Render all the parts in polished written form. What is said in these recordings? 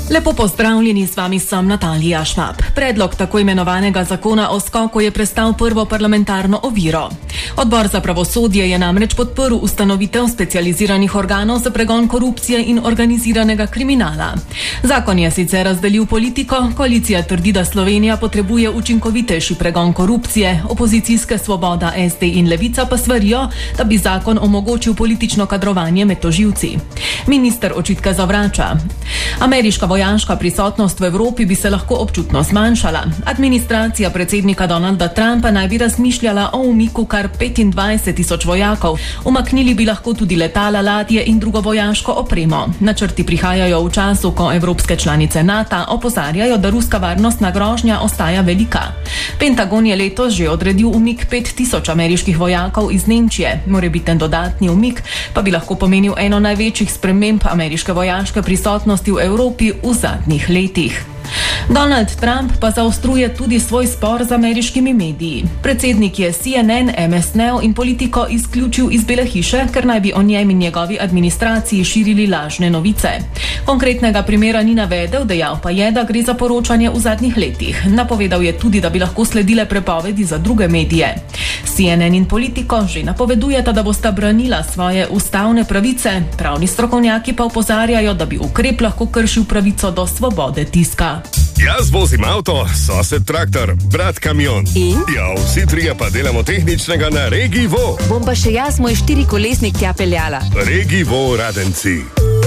Lepo pozdravljeni, z vami sem Natalija Švab. Predlog tako imenovanega zakona o skoku je prestal prvo parlamentarno oviro. Odbor za pravosodje je namreč podprl ustanovitev specializiranih organov za pregon korupcije in organiziranega kriminala. Zakon je sicer razdelil politiko, koalicija trdi, da Slovenija potrebuje učinkovitejši pregon korupcije, opozicijske Svoboda, SD in Levica pa svarijo, da bi zakon omogočil politično kadrovanje med tožilci. Minister očitke zavrača. Ameriška vojaška prisotnost v Evropi bi se lahko občutno zmanjšala. Administracija predsednika Donalda Trumpa naj bi razmišljala o umiku kar 25,000 vojakov. Umaknili bi lahko tudi letala, ladje in drugo vojaško opremo. Načrti prihajajo v času, ko evropske članice NATO opozarjajo, da ruska varnostna grožnja ostaja velika. Pentagon je letos že odredil umik 5,000 ameriških vojakov iz Nemčije. Morebiten dodatni umik pa bi lahko pomenil eno največjih sprememb ameriške vojaške prisotnosti v Evropi v zadnjih letih. Donald Trump pa zaostruje tudi svoj spor z ameriškimi mediji. Predsednik je CNN, MS Neo in Politico izključil iz Bele hiše, ker naj bi o njem in njegovi administraciji širili lažne novice. Konkretnega primera ni navedel, dejal pa je, da gre za poročanje v zadnjih letih. Napovedal je tudi, da bi lahko sledile prepovedi za druge medije. CNN in Politico že napovedujeta, da bosta branila svoje ustavne pravice, pravni strokovnjaki pa opozarjajo, da bi ukrep lahko kršil pravico do svobode tiska. Jaz vozim avto, sosed traktor, brat kamion. In? Ja, vsi trije pa delamo tehničnega na Regi Vo. Bom pa še jaz moj 4-kolesnik tja peljala. Regi Vo Radenci.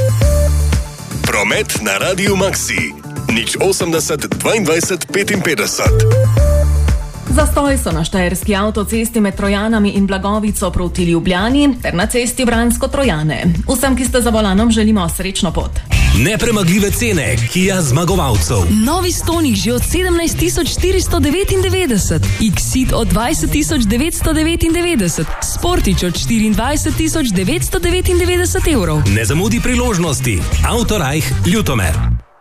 Promet na Radiu Maxi. 080 22 55. Zastoj so na štajerski avtocesti med Trojanami in Blagovico proti Ljubljani ter na cesti Vransko-Trojane. Vsem, ki ste za volanom, želimo srečno pot. Nepremagljive cene Kia zmagovalcev. Novi Stonic že od 17,499, Exit od 20,999, Sportič od 24,999 evrov. Ne zamudi priložnosti. Autorajh Ljutomer.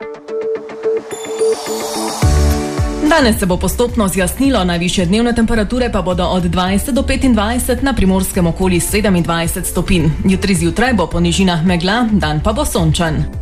Danes se bo postopno zjasnilo, najvišje dnevne temperature pa bodo od 20 do 25, na Primorskem okoli 27 stopinj. Jutri zjutraj bo po nižinah megla, dan pa bo sončen.